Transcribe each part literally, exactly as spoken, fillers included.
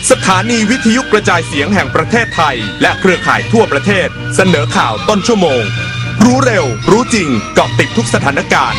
สถานีวิทยุกระจายเสียงแห่งประเทศไทยและเครือข่ายทั่วประเทศเสนอข่าวต้นชั่วโมงรู้เร็วรู้จริงเกาะติดทุกสถานการณ์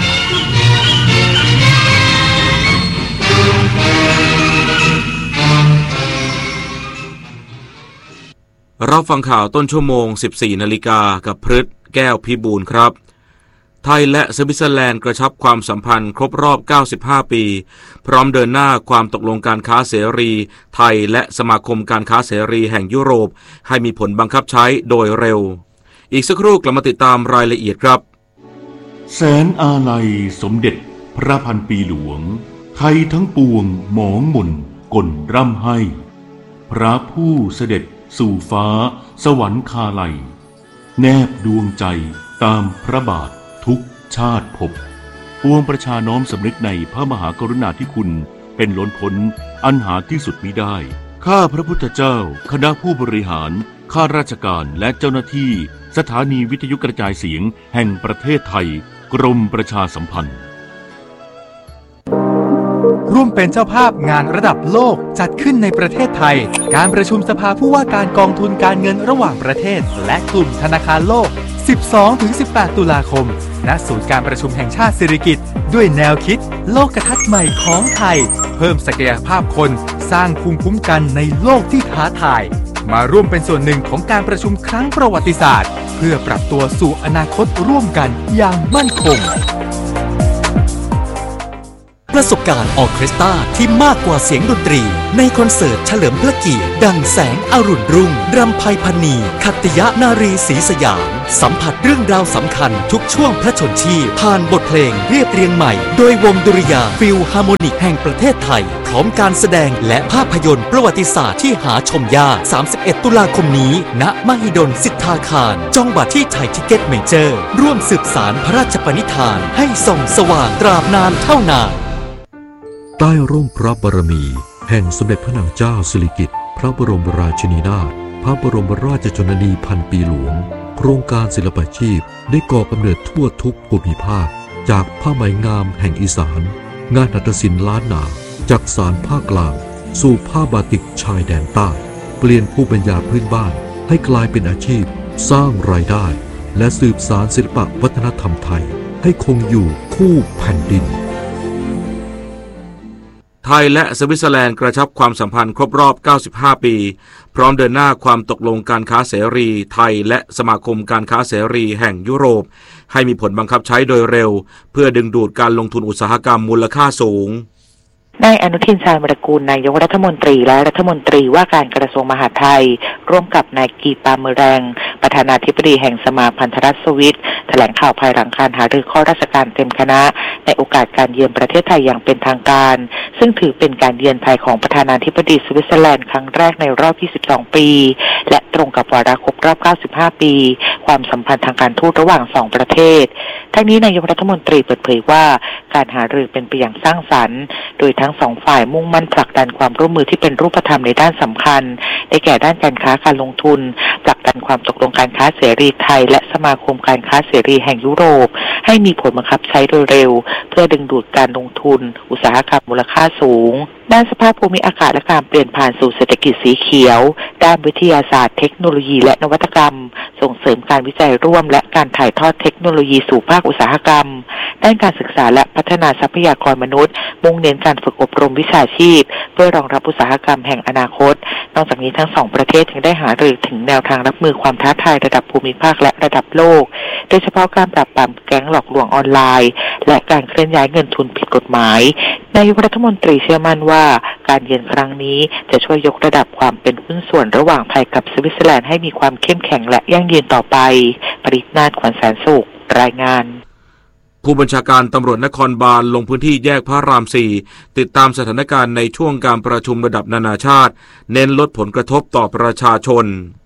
เราฟังข่าวต้นชั่วโมง สิบสี่นาฬิกากับพฤทธิ์แก้วพิบูลครับไทยและสวิตเซอร์แลนด์กระชับความสัมพันธ์ครบรอบเก้าสิบห้าปีพร้อมเดินหน้าความตกลงการค้าเสรีไทยและสมาคมการค้าเสรีแห่งยุโรปให้มีผลบังคับใช้โดยเร็วอีกสักครู่กลับมาติดตามรายละเอียดครับแสนอาลัยสมเด็จพระพันปีหลวงไทยทั้งปวงหมองหม่นก่นร่ำให้พระผู้เสด็จสู่ฟ้าสวรรคาลัยแนบดวงใจตามพระบาททุกชาติภพปวงประชาน้อมสำนึกในพระมหากรุณาธิคุณเป็นล้นพ้นอันหาที่สุดมิได้ข้าพระพุทธเจ้าคณะผู้บริหารข้าราชการและเจ้าหน้าที่สถานีวิทยุกระจายเสียงแห่งประเทศไทยกรมประชาสัมพันธ์ร่วมเป็นเจ้าภาพงานระดับโลกจัดขึ้นในประเทศไทยการประชุมสภาผู้ว่าการกองทุนการเงินระหว่างประเทศและกลุ่มธนาคารโลก สิบสองถึงสิบแปด ตุลาคมณศูนย์การประชุมแห่งชาติสิริกิติ์ด้วยแนวคิดโลกทัศน์ใหม่ของไทยเพิ่มศักยภาพคนสร้างภูมิคุ้มกันในโลกที่ท้าทายมาร่วมเป็นส่วนหนึ่งของการประชุมครั้งประวัติศาสตร์เพื่อปรับตัวสู่อนาคตร่วมกันอย่างมั่นคงประสบการณ์ออร์เคสตราที่มากกว่าเสียงดนตรีในคอนเสิร์ตเฉลิมพระเกียรติดังแสงอรุณรุ่งรำไพพรรณีขัตติยนารีศรีสยามสัมผัสเรื่องราวสำคัญทุกช่วงพระชนชีพผ่านบทเพลงเรียบเรียงใหม่โดยวงดุริยางค์ฟิลฮาร์โมนิกแห่งประเทศไทยพร้อมการแสดงและภาพยนตร์ประวัติศาสตร์ที่หาชมยากสามสิบเอ็ดตุลาคมนี้ณมหิดลสิทธาคารจองบัตรที่ไทยทิเก็ตเมเจอร์ร่วมสืบสานพระราชปณิธานให้ส่องสว่างตราบนานเท่านานใต้ร่มพระบารมีแห่งสมเด็จพระนางเจ้าสิริกิติ์พระบรมราชินีนาถพระบรมราชชนนีพันปีหลวงโครงการศิลปาชีพได้ก่อกำเนิดทั่วทุกภูมิภาคจากผ้าไหมงามแห่งอีสานงานหัตถศิลป์ล้านนาจากสารภาคกลางสู่ผ้าบาติกชายแดนใต้เปลี่ยนภูมิปัญญาพื้นบ้านให้กลายเป็นอาชีพสร้างรายได้และสืบสานศิลปวัฒนธรรมไทยให้คงอยู่คู่แผ่นดินไทยและสวิตเซอร์แลนด์กระชับความสัมพันธ์ครบรอบเก้าสิบห้าปีพร้อมเดินหน้าความตกลงการค้าเสรีไทยและสมาคมการค้าเสรีแห่งยุโรปให้มีผลบังคับใช้โดยเร็วเพื่อดึงดูดการลงทุนอุตสาหกรรมมูลค่าสูงนายอนุทินชาญวิรากูลนายกรัฐมนตรีและรัฐมนตรีว่าการกระทรวงมหาดไทยร่วมกับนายกีปาเมแรงประธานาธิบดีแห่งสมาพันธรัฐสวิตแถลงข่าวภายหลังการหารือข้อราชการเต็มคณะในโอกาสการเยือนประเทศไทยอย่างเป็นทางการซึ่งถือเป็นการเยือนไทยของประธานาธิบดีสวิตเซอร์แลนด์ครั้งแรกในรอบยี่สิบสองปีและตรงกับวาระครบรอบเก้าสิบห้าปีความสัมพันธ์ทางการทูตระหว่างสองประเทศทั้งนี้นายกรัฐมนตรีเปิดเผยว่าการหารือเป็นไปอย่างสร้างสรรค์โดยทั้งสองฝ่ายมุ่งมั่นผลักดันความร่วมมือที่เป็นรูปธรรมในด้านสำคัญได้แก่ด้านการค้าการลงทุนผลักดันความตกลงการค้าเสรีไทยและสมาคมการค้าเสรีแห่งยุโรปให้มีผลบังคับใช้โดยเร็วเพื่อดึงดูดการลงทุนอุตสาหกรรมมูลค่าสูงด้านสภาพภูมิอากาศและการเปลี่ยนผ่านสู่เศรษฐกิจสีเขียวด้านวิทยาศาสตร์เทคโนโลยีและนวัตกรรมส่งเสริมการวิจัยร่วมและการถ่ายทอดเทคโนโลยีสู่ภาคอุตสาหกรรมด้านการศึกษาและพัฒนาทรัพยากรมนุษย์มุ่งเน้นการฝึกอบรมวิชาชีพเพื่อรองรับอุตสาหกรรมแห่งอนาคตนอกจากนี้ทั้งสองประเทศยังได้หารือถึงแนวทางรับมือความท้าทายระดับภูมิภาคและระดับโลกโดยเฉพาะการปราบปรามแก๊งหลอกลวงออนไลน์และการเคลื่อนย้ายเงินทุนผิดกฎหมายนายกรัฐมนตรีเชื่อมั่นว่าการเยือนครั้งนี้จะช่วยยกระดับความเป็นหุ้นส่วนระหว่างไทยกับสวิตเซอร์แลนด์ให้มีความเข้มแข็งและยั่งยืนต่อไปปริศนาถ ขวัญแสนสุขรายงานผู้บัญชาการตำรวจนครบาลลงพื้นที่แยกพระรามสี่ติดตามสถานการณ์ในช่วงการประชุมระดับนานาชาติเน้นลดผลกระทบต่อประชาชน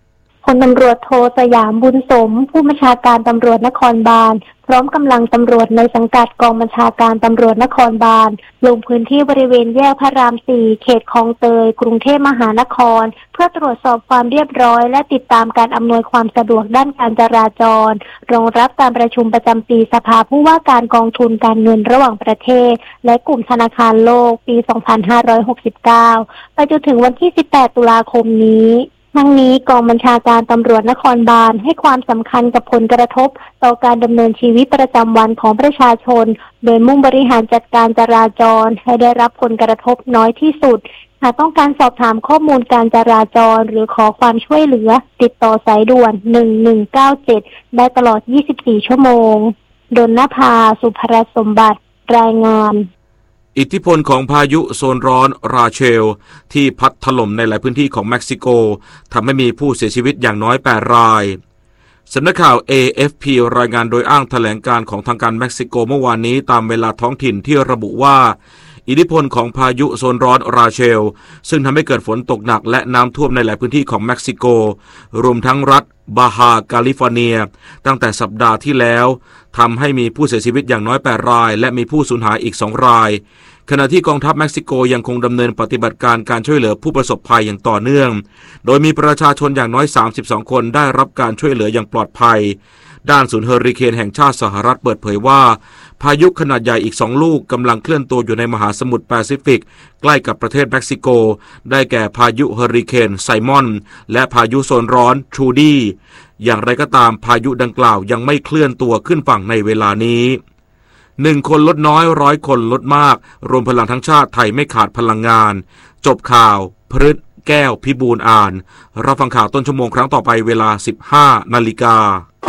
พลตำรวจโทสยามบุญสมผู้บัญชาการตำรวจนครบาลพร้อมกำลังตำรวจในสังกัดกองบัญชาการตำรวจนครบาลลงพื้นที่บริเวณแยกพระรามสี่เขตคลองเตยกรุงเทพมหานครเพื่อตรวจสอบความเรียบร้อยและติดตามการอำนวยความสะดวกด้านการจราจรรองรับการประชุมประจำปีสภาผู้ว่าการกองทุนการเงินระหว่างประเทศและกลุ่มธนาคารโลกปีสองพันห้าร้อยหกสิบเก้าไปจนถึงวันที่สิบแปดตุลาคมนี้ทั้งนี้กองบัญชาการตำรวจนครบาลให้ความสำคัญกับผลกระทบต่อการดำเนินชีวิตประจำวันของประชาชนโดยมุ่งบริหารจัดการจราจรให้ได้รับผลกระทบน้อยที่สุดหากต้องการสอบถามข้อมูลการจราจรหรือขอความช่วยเหลือติดต่อสายด่วนหนึ่งหนึ่งเก้าเจ็ดได้ตลอดยี่สิบสี่ชั่วโมงดลนภาสุภรสมบัติรายงานอิทธิพลของพายุโซนร้อนราเชลที่พัดถล่มในหลายพื้นที่ของเม็กซิโกทำให้มีผู้เสียชีวิตอย่างน้อยแปดรายสำนักข่าว เอ เอฟ พี รายงานโดยอ้างแถลงการของทางการเม็กซิโกเมื่อวานนี้ตามเวลาท้องถิ่นที่ระบุว่าอิทธิพลของพายุโซนร้อนราเชลซึ่งทำให้เกิดฝนตกหนักและน้ำท่วมในหลายพื้นที่ของเม็กซิโกรวมทั้งรัฐบาฮาแคลิฟอร์เนียตั้งแต่สัปดาห์ที่แล้วทำให้มีผู้เสียชีวิตอย่างน้อยแปดรายและมีผู้สูญหายอีกสองรายขณะที่กองทัพเม็กซิโกยังคงดำเนินปฏิบัติการการช่วยเหลือผู้ประสบภัยอย่างต่อเนื่องโดยมีประชาชนอย่างน้อยสามสิบสองคนได้รับการช่วยเหลืออย่างปลอดภัยด้านศูนย์เฮอริเคนแห่งชาติสหรัฐเปิดเผยว่าพายุขนาดใหญ่อีกสองลูกกำลังเคลื่อนตัวอยู่ในมหาสมุทรแปซิฟิกใกล้กับประเทศเม็กซิโกได้แก่พายุเฮอริเคนไซมอนและพายุโซนร้อนทรูดี้อย่างไรก็ตามพายุดังกล่าวยังไม่เคลื่อนตัวขึ้นฝั่งในเวลานี้หนึ่งคนลดน้อยร้อยคนลดมากรวมพลังทั้งชาติไทยไม่ขาดพลังงานจบข่าวพฤษแก้วพิบูลอ่านรับฟังข่าวต้นชั่วโมงครั้งต่อไปเวลา สิบห้านาฬิกา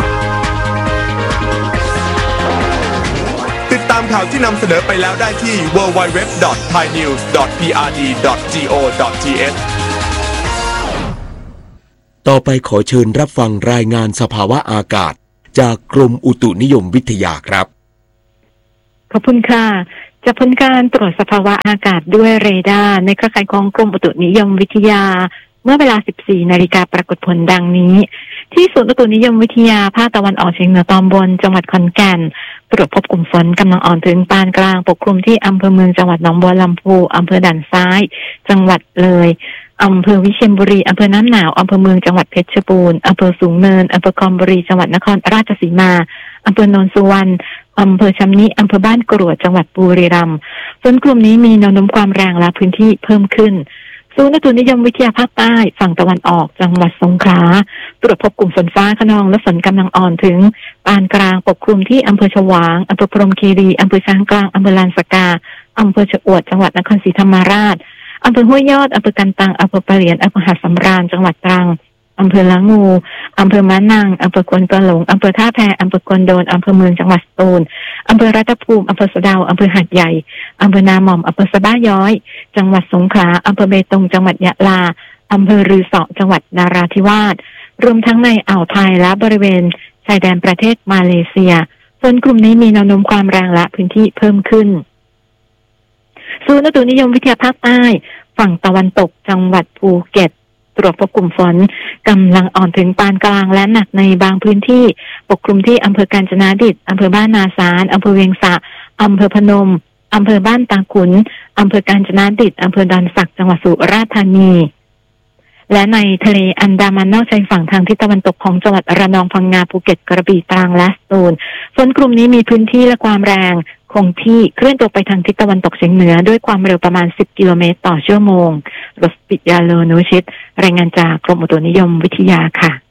ติดตามข่าวที่นำเสนอไปแล้วได้ที่ ดับเบิลยู ดับเบิลยู ดับเบิลยู ดอท ไทยนิวส์ ดอท พี อาร์ ดี ดอท จี โอ ดอท ที เอชต่อไปขอเชิญรับฟังรายงานสภาวะอากาศจากกรมอุตุนิยมวิทยาครับขอบคุณค่ะจากผลการตรวจสภาวะอากาศด้วยเรดาร์ในเครือข่ายของกรมอุตุนิยมวิทยาเมื่อเวลา สิบสี่นาฬิกาปรากฏผลดังนี้ที่ศูนย์อุตุนิยมวิทยาภาคตะวันออกเฉียงเหนือตอนบนจังหวัดขอนแก่นตรวจพบกลุ่มฝนกำลังอ่อนถึงปานกลางปกคลุมที่อำเภอเมืองจังหวัดหนองบัวลำพูอำเภอด่านซ้ายจังหวัดเลยอำเภอวิเชียรบุรีอำเภอน้ำหนาวอำเภอเมืองจังหวัดเพชรบูรณ์อำเภอสูงเนินอำเภอคอมบุรีจังหวัดนครราชสีมาอำเภอโนนสุวรรณอำเภอชำนิอำเภอบ้านกรวดจังหวัดบุรีรัมย์ฝนกลุ่มนี้มีแนวโน้มความแรงและพื้นที่เพิ่มขึ้นศูนย์อุตุนิยมวิทยาภาคใต้ฝั่งตะวันออกจังหวัดสงขลาตรวจพบกลุ่มฝนฟ้าคะนองและฝนกำลังอ่อนถึงปานกลางปกคลุมที่อำเภอฉวางอำเภอพรหมคีรีอำเภอช้างกลางอำเภอลานสกาอำเภอชะอวดจังหวัดนครศรีธรรมราชอำเภอห้วยยอดอำเภอกันตังอำเภอปะเหลียนอำเภอหาดสำราญจังหวัดตรังอำเภอละงูอำเภอมะนังอำเภอควนกระหลงอำเภอท่าแพอำเภอควนโดนอำเภอเมืองจังหวัดสตูลอำเภอรัตภูมิอำเภอสะเดาอำเภอหาดใหญ่อำเภอนาหม่อมอำเภอสะบ้าย้อยจังหวัดสงขลาอำเภอเบตงจังหวัดยะลาอำเภอรือเสาะจังหวัดนราธิวาสรวมทั้งในอ่าวไทยและบริเวณชายแดนประเทศมาเลเซียฝนกลุ่มนี้มีแนวโน้มความแรงและพื้นที่เพิ่มขึ้นศูนย์อุตุนิยมวิทยาภาคใต้ฝั่งตะวันตกจังหวัดภูเก็ตตรวจพบกลุ่มฝนกำลังอ่อนถึงปานกลางและหนักในบางพื้นที่ปกคลุมที่อำเภอกาญจนาดิษฐ์อำเภอบ้านนาสารอำเภอเวียงสะอำเภอพนมอำเภอบ้านตาขุนอำเภอกาญจนาดิษฐ์อำเภอดอนสักจังหวัดสุราษฎร์ธานีและในทะเลอันดามันนอกชายฝั่งทางทิศตะวันตกของจังหวัดระนองพังงาภูเก็ตกระบี่ตรังและสตูลฝนกลุ่มนี้มีพื้นที่และความแรงคงที่เคลื่อนตัวไปทางทิศตะวันตกเฉียงเหนือด้วยความเร็วประมาณสิบกิโลเมตรต่อชั่วโมงรสปิยาโลนุชิตรายงานจากกรมอุตุนิยมวิทยาค่ะ